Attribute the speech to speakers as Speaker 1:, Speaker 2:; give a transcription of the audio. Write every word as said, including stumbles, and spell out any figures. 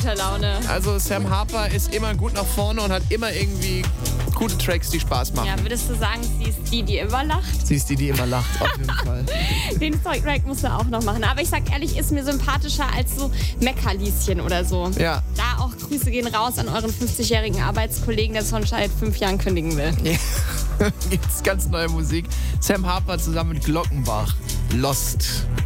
Speaker 1: guter Laune.
Speaker 2: Also Sam Harper ist immer gut nach vorne und hat immer irgendwie gute Tracks, die Spaß machen.
Speaker 1: Ja, würdest du sagen, sie ist die, die immer lacht?
Speaker 2: Sie ist die, die immer lacht, auf jeden Fall.
Speaker 1: Den Track musst du auch noch machen. Aber ich sag ehrlich, ist mir sympathischer als so Meckerlieschen oder so.
Speaker 2: Ja.
Speaker 1: Da auch Grüße gehen raus an euren fünfzigjährigen Arbeitskollegen, der schon seit fünf Jahren kündigen will.
Speaker 2: Ja. Gibt's ganz neue Musik. Sam Harper zusammen mit Glockenbach. Lost.